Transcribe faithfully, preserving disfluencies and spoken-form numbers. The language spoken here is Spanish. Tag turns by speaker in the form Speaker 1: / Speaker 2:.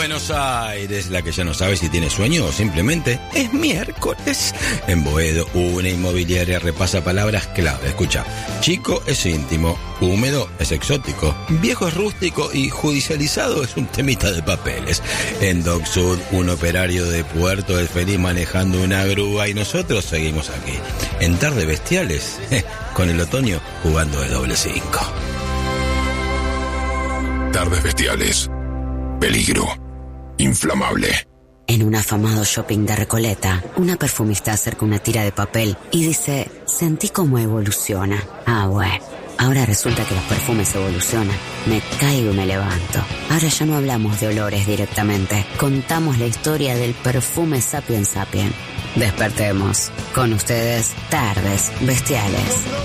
Speaker 1: Buenos Aires, la que ya no sabe si tiene sueño o simplemente es miércoles. En Boedo, una inmobiliaria repasa palabras clave. Escucha, chico es íntimo, húmedo es exótico, viejo es rústico y judicializado es un temita de papeles. En Dock Sud, un operario de puerto es feliz manejando una grúa y nosotros seguimos aquí, en Tardes Bestiales, con el otoño jugando de doble cinco.
Speaker 2: Tardes Bestiales. Peligro. Inflamable.
Speaker 3: En un afamado shopping de Recoleta, una perfumista acerca una tira de papel y dice, sentí cómo evoluciona. Ah, bueno. Ahora resulta que los perfumes evolucionan. Me caigo y me levanto. Ahora ya no hablamos de olores directamente. Contamos la historia del perfume Sapien Sapien. Despertemos. Con ustedes, Tardes Bestiales.